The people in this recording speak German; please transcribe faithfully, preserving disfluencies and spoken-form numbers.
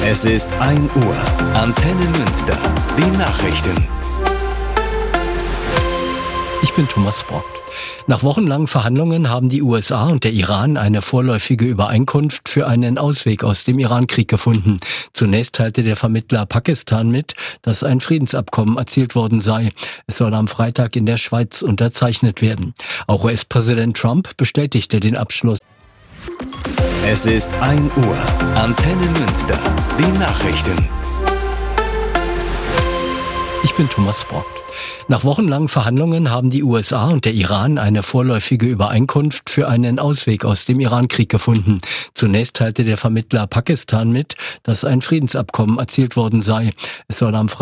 Es ist ein Uhr. Antenne Münster. Die Nachrichten. Ich bin Thomas Brock. Nach wochenlangen Verhandlungen haben die U S A und der Iran eine vorläufige Übereinkunft für einen Ausweg aus dem Iran-Krieg gefunden. Zunächst teilte der Vermittler Pakistan mit, dass ein Friedensabkommen erzielt worden sei. Es soll am Freitag in der Schweiz unterzeichnet werden. Auch U S-Präsident Trump bestätigte den Abschluss. Es ist ein Uhr. Antenne Münster. Die Nachrichten. Ich bin Thomas Brock. Nach wochenlangen Verhandlungen haben die U S A und der Iran eine vorläufige Übereinkunft für einen Ausweg aus dem Iran-Krieg gefunden. Zunächst teilte der Vermittler Pakistan mit, dass ein Friedensabkommen erzielt worden sei. Es soll am Freitag